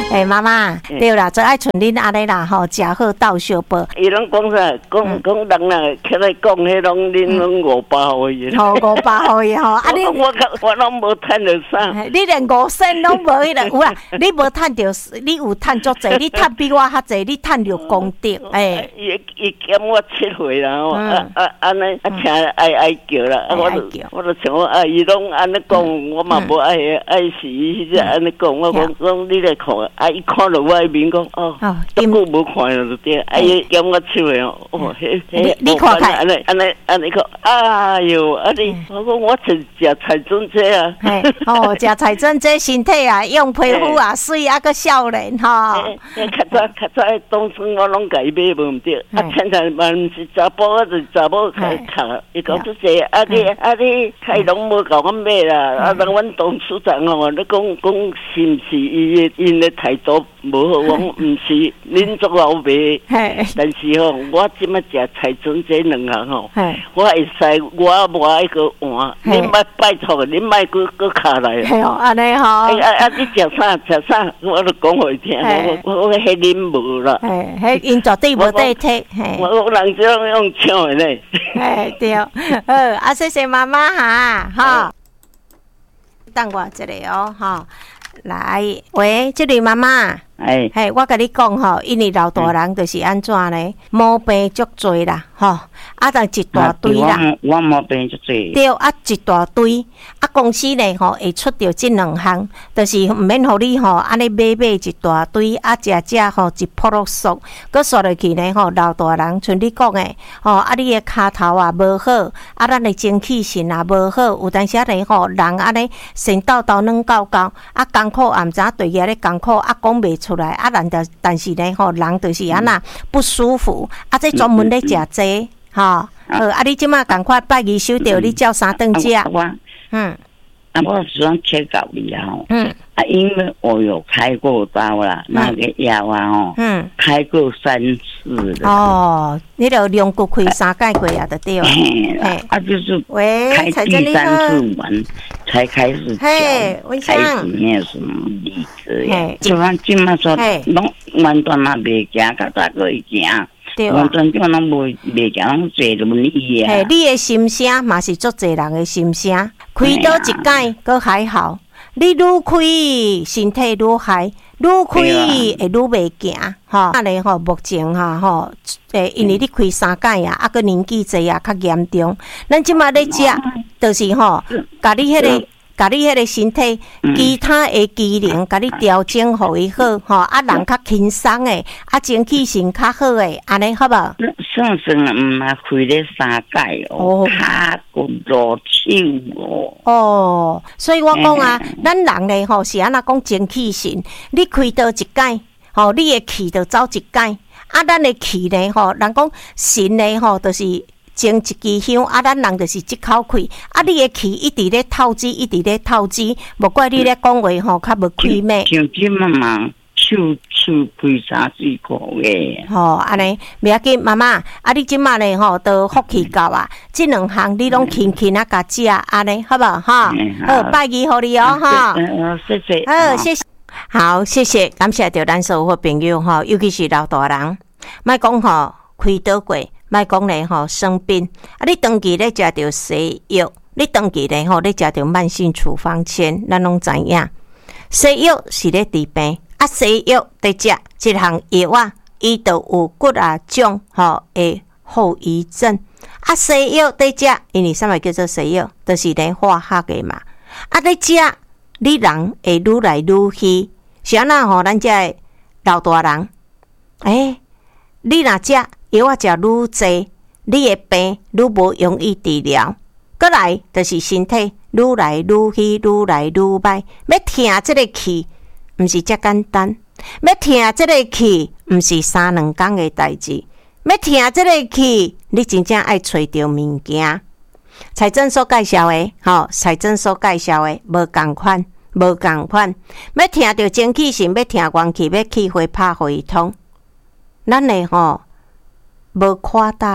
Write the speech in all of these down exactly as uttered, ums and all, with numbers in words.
哎，妈妈，对啦，最爱像恁安尼啦，吼，食好到小报。 伊拢讲啥？讲讲人啦，起来讲，迄拢恁拢五百块伊。 吼，五百块伊吼，啊你我我拢无趁着啥。 你连五仙拢无迄个有啦，你无趁着，你有趁足济，你趁比我较济，你趁着功德，哎。 伊伊减我七岁啦，吼，啊啊安尼啊，听爱爱叫啦，啊我就我就想啊，伊拢安尼讲，我嘛无爱爱死，伊就安尼讲，我讲讲你来看，啊伊看到我面讲哦，足久无看了就对，啊伊减我七岁哦，哦， 你你看看， 安尼安尼安尼讲，哎哟，啊你，我讲我食食菜准这啊， 哦，食菜准这身体啊，用皮肤啊水啊个少年吼， 较早较早当初我拢家买无毋对，啊现在嘛毋是查甫，我是查某开卡，伊讲出这，啊你啊你开拢无甲我买啦，啊人阮董事长吼，你讲讲是毋是伊因的态度无好？我毋是，恁做老爸，但是吼，我即摆食菜准这两项吼，我会使我无爱个换，恁莫拜托，恁莫搁搁卡来。 系哦，安尼吼。 啊啊！你食啥食啥？我都讲互伊听，我我我迄恁无啦。 嘿，迄因绝对无得体。 我我人这样用抢的呢。 嘿，对，好，啊，谢谢妈妈哈，哈。等我一下哦，哈，来，喂，这位妈妈。哎，嘿，我甲你讲吼，因为老大人就是安怎呢？毛病足多啦，吼，啊，但一大堆啦。 我我毛病足多。 对，啊，一大堆，啊，公司呢吼会出着这两项，就是毋免互你吼安尼买买一大堆，啊，食食吼一扑落索，佮刷落去呢吼，老大人像你讲诶，吼，啊，你诶骹头啊无好，啊，咱诶精气神也无好，有当时呢吼，人安尼神叨叨软搞搞，啊，艰苦也毋知影对遐咧艰苦，啊，讲袂出来，啊，人着，但是呢，吼，人就是安那不舒服，啊，这专门咧食这，吼，好，啊，你即马赶快拜二收着，你叫啥顿食？嗯， 啊，我喜欢切搞你啊，嗯，啊，因为我有开过刀啦，那个药啊，吼，嗯，开过三次的。哦， 你著两骨开三盖过啊，就对了。 嘿，啊，就是开第三次完才开始讲，开始没有什么例子呀。就讲今嘛说，拢完全嘛袂行，较早可以行。完全就拢无袂行，拢坐轮椅啊。 嘿，你的心声嘛是足侪人的心声，开刀一摆佫还好，你愈开身体愈歹，愈开会愈袂行，吼。啊咧吼，目前哈吼，诶，因为你开三摆啊，啊佫年纪侪啊，较严重。咱即马咧食，就是吼，甲你迄个。甲你迄个身体其他的机能，甲你调整互伊好，吼啊人较轻松诶，啊精气神较好诶，安尼好无？ 算算啊，毋嘛开咧三届哦，骹骨落手哦。 哦，所以我讲啊，咱人咧吼是安那讲精气神，你开刀一届，吼你诶气就走一届，啊咱诶气咧吼，人讲神咧吼，就是。蒸一支香，啊，咱人就是即口开，啊，你的气一直咧透支，一直咧透支，无怪你咧讲话吼较无开咩。 像即嘛嘛，手手开三四个月。 吼，安尼袂要紧，妈妈，啊，你即马咧吼都福气够啊，即两项你拢轻轻啊甲食，安尼好无哈？好，拜二互你哦哈。 嗯，谢谢。 好，谢谢。好，谢谢，感谢着咱所有的朋友吼，尤其是老大人，莫讲吼开刀过。莫讲咧吼生病，啊！你长期咧食着西药，你长期咧吼咧食着慢性处方签，咱拢知影。西药是咧治病，啊，西药在食即项药啊，伊就有骨啊种吼的后遗症。啊，西药在食，因为啥物叫做西药？就是咧化学的嘛。啊，在食，你人会愈来愈虚。是安那吼？咱遮的老大人，诶，你若食。药啊食愈济，你的病愈无容易治疗。过来就是身体愈来愈虚，愈来愈歹。要停这个气，毋是遮简单。要停这个气，毋是三两工的代志。要停这个气，你真正爱找着物件。财政所介绍的，吼，财政所介绍的无共款，无共款。要停着精气神，要停元气，要气血拍互伊通。咱的吼。无夸大啦，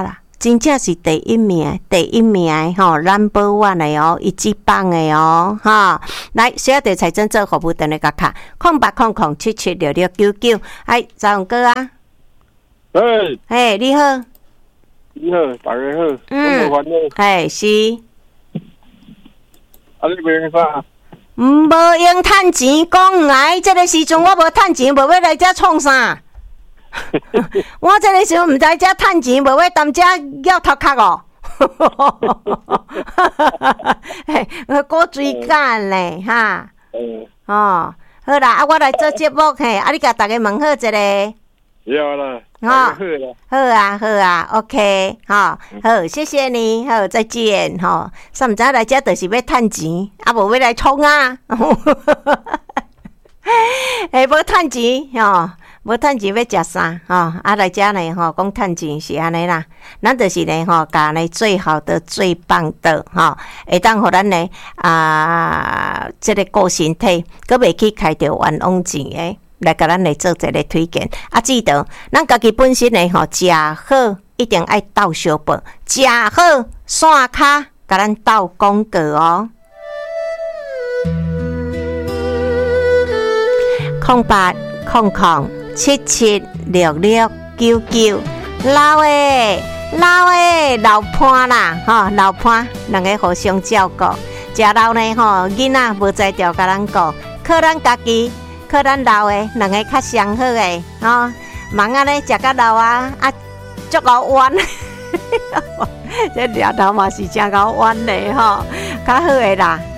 真正是第一名，第一名吼 ，number one 的哦，一级棒的哦，哈！来，小弟财政做服务电话甲卡，空八空空七七六六九九，哎，张勇哥啊， 哎， 哎，你好， 你好，大家好， 嗯，哎，是， 啊，你卖啥？ 毋无用趁钱讲来，这个时阵我无趁钱，无要来遮创啥？我这个时阵毋知遮趁钱，无要踮遮要头壳哦。嘿，过水干咧哈。 嗯。 哦，好啦，啊，我来做节目嘿，啊，你甲大家问好一个。 要啦。 好，好啊，好啊 ，OK， 好，好，谢谢你，好，再见，吼，啥毋知来遮就是要趁钱，啊，无要来冲啊，诶，无趁钱，吼，无趁钱要食啥，吼，啊，来遮呢，吼，讲趁钱是安尼啦，咱就是呢，吼，甲呢最好的、最棒的，吼，会当互咱呢啊，即个顾身体，佮袂去开着冤枉钱诶。来甲咱来做一个推荐，啊，记得咱家己本身呢吼，食好一定爱斗小报，食好线卡甲咱斗广告哦。空八空空七七六六九九，老诶老诶老伴啦，吼老伴两个互相照顾，食老呢吼囡仔无才调甲咱顾，靠咱家己。靠咱老诶，两个较相好诶，吼，忙啊咧食甲老啊，啊，足够弯，这舌头嘛是真够弯咧，吼，较好诶啦，